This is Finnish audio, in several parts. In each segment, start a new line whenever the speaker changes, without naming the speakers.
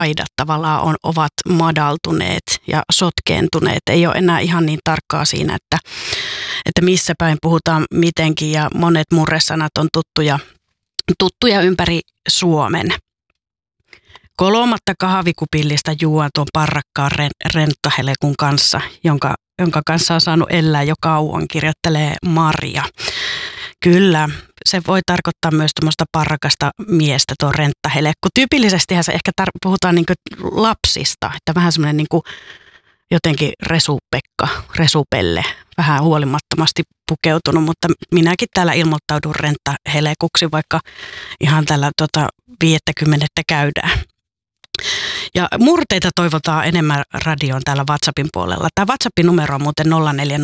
aidat tavallaan ovat madaltuneet ja sotkeentuneet. Ei ole enää ihan niin tarkkaa siinä, että missä päin puhutaan mitenkin, ja monet murresanat on tuttuja ympäri Suomen. Kolmatta kahvikupillista juon tuon parrakkaan renttahelekun kanssa, jonka kanssa on saanut elää jo kauan, kirjoittelee Maria. Kyllä, se voi tarkoittaa myös tuommoista parrakasta miestä, tuo renttahelekku. Tyypillisestihän se ehkä puhutaan niinku lapsista, että vähän semmoinen niinku jotenkin resupelle, vähän huolimattomasti pukeutunut, mutta minäkin täällä ilmoittaudun renttahelekuksi, vaikka ihan tällä 50 käydään. Ja murteita toivotaan enemmän radioon täällä WhatsAppin puolella. Tämä WhatsAppin numero on muuten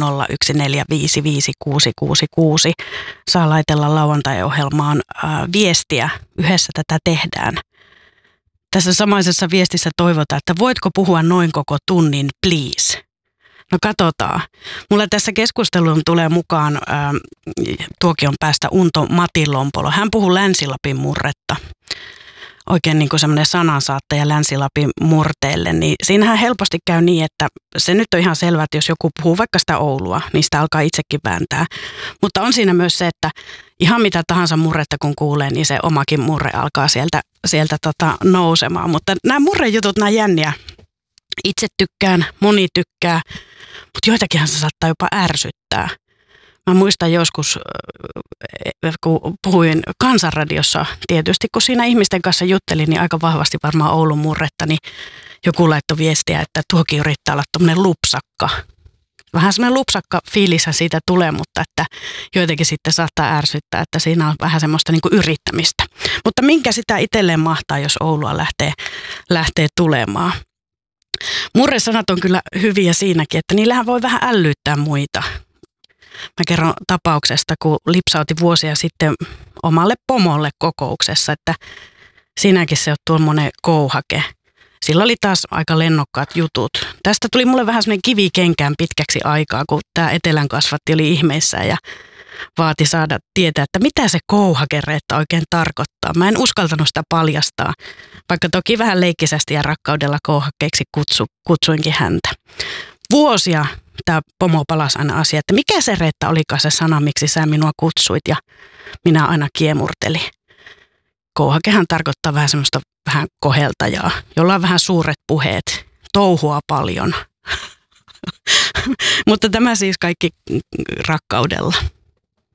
0401455666. Saa laitella lauantai-ohjelmaan viestiä. Yhdessä tätä tehdään. Tässä samaisessa viestissä toivotaan, että voitko puhua noin koko tunnin, please? No katsotaan. Mulla tässä keskusteluun tulee mukaan Tuokion päästä Unto Matilompolo. Hän puhuu Länsi-Lapin murretta. Oikein niin kuin semmoinen sanansaattaja Länsi-Lapin murteelle, niin siinähän helposti käy niin, että se nyt on ihan selvää, että jos joku puhuu vaikka sitä Oulua, niin sitä alkaa itsekin vääntää. Mutta on siinä myös se, että ihan mitä tahansa murretta kun kuulee, niin se omakin murre alkaa sieltä nousemaan. Mutta nämä murrejutut, nämä jänniä. Itse tykkään, moni tykkää, mutta joitakinhan se saattaa jopa ärsyttää. Mä muistan joskus, kun puhuin Kansanradiossa, tietysti kun siinä ihmisten kanssa juttelin, niin aika vahvasti varmaan Oulun murretta, niin joku laittoi viestiä, että Tuokin yrittää olla tommoinen lupsakka. Vähän semmoinen lupsakka fiilishän siitä tulee, mutta että joitakin sitten saattaa ärsyttää, että siinä on vähän semmoista niin kuin yrittämistä. Mutta minkä sitä itselleen mahtaa, jos Oulua lähtee tulemaan? Murresanat on kyllä hyviä siinäkin, että niillähän voi vähän ällyyttää muita. Mä kerron tapauksesta, kun lipsauti vuosia sitten omalle pomolle kokouksessa, että siinäkin se on tuommoinen kouhake. Sillä oli taas aika lennokkaat jutut. Tästä tuli mulle vähän semmoinen kivi kenkään pitkäksi aikaa, kun tämä etelän kasvatti oli ihmeissään ja vaati saada tietää, että mitä se kouhakereetta oikein tarkoittaa. Mä en uskaltanut sitä paljastaa, vaikka toki vähän leikkisästi ja rakkaudella kouhakkeiksi kutsuinkin häntä. Vuosia tämä pomo palasi aina asia, että mikä se Reetta olikaan se sana, miksi sä minua kutsuit, ja minä aina kiemurtelin. Kouhakehan tarkoittaa vähän semmoista vähän koheltajaa, jolla on vähän suuret puheet, touhua paljon. Mutta tämä siis kaikki rakkaudella.